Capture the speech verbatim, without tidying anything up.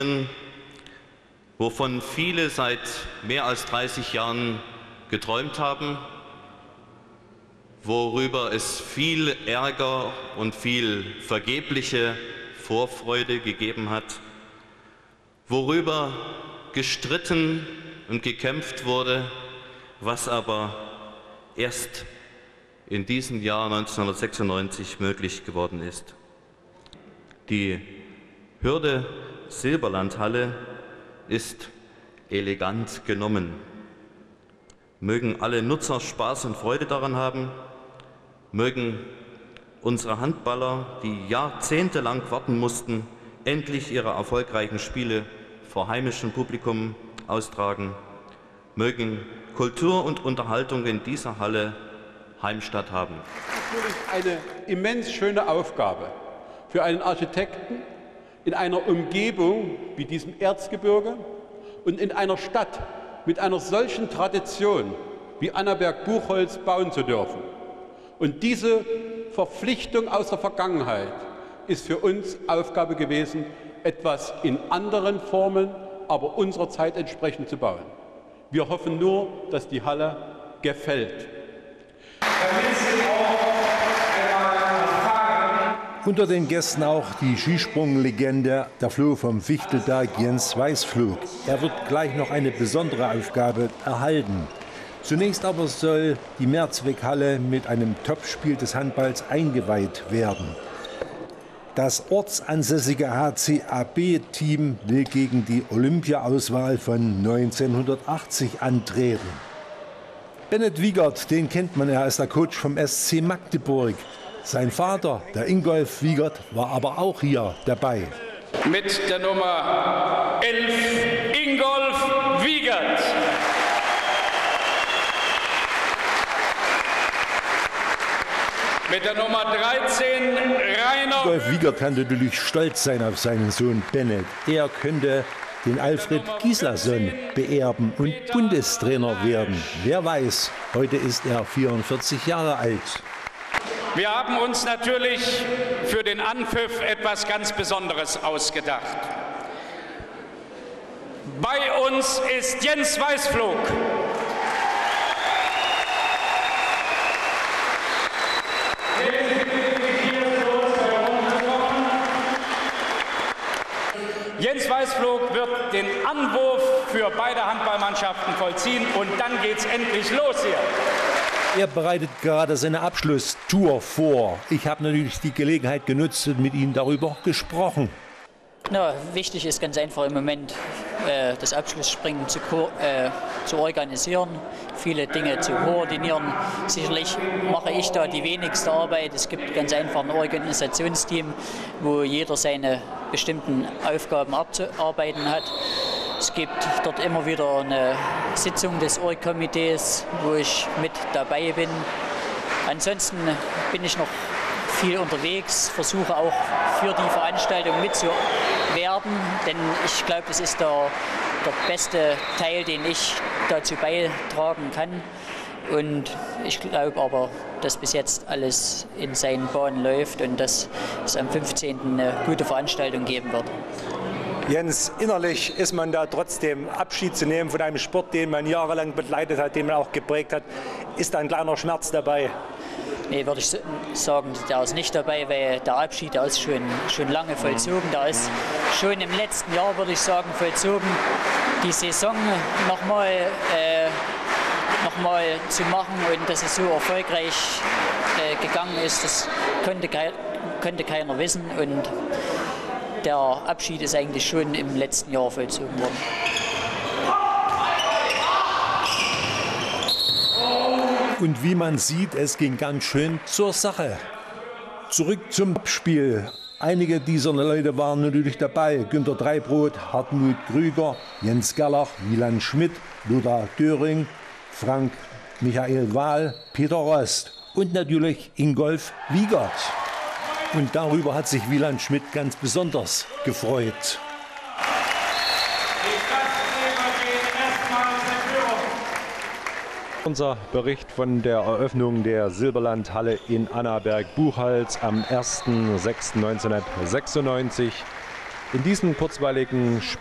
wovon viele seit mehr als dreißig Jahren geträumt haben, worüber es viel Ärger und viel vergebliche Vorfreude gegeben hat, worüber gestritten und gekämpft wurde, was aber erst in diesem Jahr neunzehnhundertsechsundneunzig möglich geworden ist. Die Hürde Silberlandhalle ist elegant genommen. Mögen alle Nutzer Spaß und Freude daran haben, mögen unsere Handballer, die jahrzehntelang warten mussten, endlich ihre erfolgreichen Spiele vor heimischem Publikum austragen, mögen Kultur und Unterhaltung in dieser Halle Heimstatt haben. Natürlich eine immens schöne Aufgabe für einen Architekten, in einer Umgebung wie diesem Erzgebirge und in einer Stadt mit einer solchen Tradition wie Annaberg-Buchholz bauen zu dürfen. Und diese Verpflichtung aus der Vergangenheit ist für uns Aufgabe gewesen, etwas in anderen Formen, aber unserer Zeit entsprechend zu bauen. Wir hoffen nur, dass die Halle gefällt. Unter den Gästen auch die Skisprunglegende, der Flo vom Fichtelberg, Jens Weißflog. Er wird gleich noch eine besondere Aufgabe erhalten. Zunächst aber soll die Mehrzweckhalle mit einem Topspiel des Handballs eingeweiht werden. Das ortsansässige H C A B-Team will gegen die Olympia-Auswahl von neunzehnhundertachtzig antreten. Bennett Wiegert, den kennt man, er ist der Coach vom S C Magdeburg. Sein Vater, der Ingolf Wiegert, war aber auch hier dabei. Mit der Nummer elf Ingolf Wiegert. Mit der Nummer dreizehn Rainer. Ingolf Wiegert kann natürlich stolz sein auf seinen Sohn Bennett. Er könnte den Alfred Gislason beerben und Bundestrainer werden. Wer weiß, heute ist er vierundvierzig Jahre alt. Wir haben uns natürlich für den Anpfiff etwas ganz Besonderes ausgedacht. Bei uns ist Jens Weißflog. Jens Weißflog wird den Anwurf für beide Handballmannschaften vollziehen und dann geht's endlich los hier. Er bereitet gerade seine Abschlusstour vor. Ich habe natürlich die Gelegenheit genutzt und mit ihm darüber gesprochen. Na, wichtig ist ganz einfach im Moment, äh, das Abschlussspringen zu, äh, zu organisieren, viele Dinge zu koordinieren. Sicherlich mache ich da die wenigste Arbeit. Es gibt ganz einfach ein Organisationsteam, wo jeder seine bestimmten Aufgaben abzuarbeiten hat. Es gibt dort immer wieder eine Sitzung des Org-Komitees, wo ich mit dabei bin. Ansonsten bin ich noch viel unterwegs, versuche auch für die Veranstaltung mitzuwerben, denn ich glaube, das ist der, der beste Teil, den ich dazu beitragen kann. Und ich glaube aber, dass bis jetzt alles in seinen Bahnen läuft und dass es am fünfzehnten eine gute Veranstaltung geben wird. Jens, innerlich ist man da trotzdem Abschied zu nehmen von einem Sport, den man jahrelang begleitet hat, den man auch geprägt hat. Ist da ein kleiner Schmerz dabei? Nee, würde ich sagen, der ist nicht dabei, weil der Abschied, der ist schon, schon lange vollzogen. Der ist schon im letzten Jahr, würde ich sagen, vollzogen. Die Saison nochmal äh, noch mal zu machen und dass es so erfolgreich äh, gegangen ist, das konnte, konnte keiner wissen. Und der Abschied ist eigentlich schon im letzten Jahr vollzogen worden. Und wie man sieht, es ging ganz schön zur Sache. Zurück zum Spiel. Einige dieser Leute waren natürlich dabei. Günter Dreibrot, Hartmut Krüger, Jens Gerlach, Wieland Schmidt, Lothar Döring, Frank Michael Wahl, Peter Rost und natürlich Ingolf Wiegert. Und darüber hat sich Wieland Schmidt ganz besonders gefreut. Unser Bericht von der Eröffnung der Silberlandhalle in Annaberg-Buchholz am ersten sechsten neunzehnhundertsechsundneunzig. In diesem kurzweiligen